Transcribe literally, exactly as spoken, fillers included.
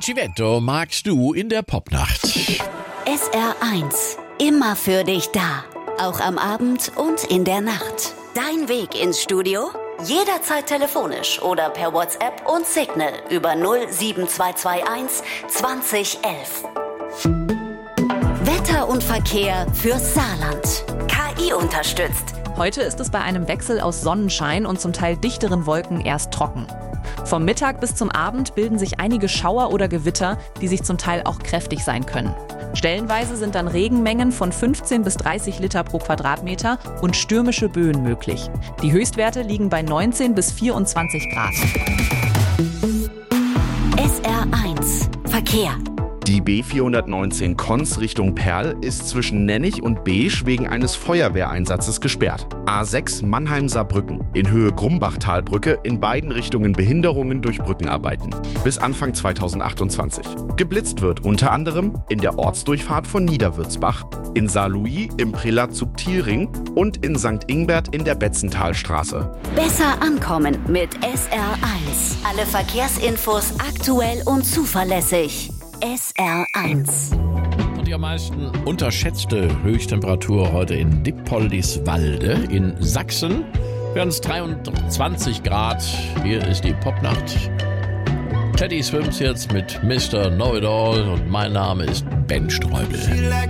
Civetto magst du in der Popnacht? S R eins. Immer für dich da. Auch am Abend und in der Nacht. Dein Weg ins Studio? Jederzeit telefonisch oder per WhatsApp und Signal über null sieben zwei zwei eins zwanzig elf. Wetter und Verkehr fürs Saarland. K I unterstützt. Heute ist es bei einem Wechsel aus Sonnenschein und zum Teil dichteren Wolken erst trocken. Vom Mittag bis zum Abend bilden sich einige Schauer oder Gewitter, die sich zum Teil auch kräftig sein können. Stellenweise sind dann Regenmengen von fünfzehn bis dreißig Liter pro Quadratmeter und stürmische Böen möglich. Die Höchstwerte liegen bei neunzehn bis vierundzwanzig Grad. S R eins. Verkehr. Die B vierhundertneunzehn Konz Richtung Perl ist zwischen Nennig und Beesch wegen eines Feuerwehreinsatzes gesperrt. A sechs Mannheim-Saarbrücken in Höhe Grumbachtalbrücke, in beiden Richtungen Behinderungen durch Brückenarbeiten. Bis Anfang zweitausendachtundzwanzig. Geblitzt wird unter anderem in der Ortsdurchfahrt von Niederwürzbach, in Saarlouis im Prälat Subtilring und in Sankt Ingbert in der Betzenthalstraße. Besser ankommen mit S R eins. Alle Verkehrsinfos aktuell und zuverlässig. S R eins. Und die am meisten unterschätzte Höchsttemperatur heute in Dippoldiswalde in Sachsen. Werden es dreiundzwanzig Grad. Hier ist die Popnacht. Teddy Swims jetzt mit Mister Know-It-All und mein Name ist Ben Streubel.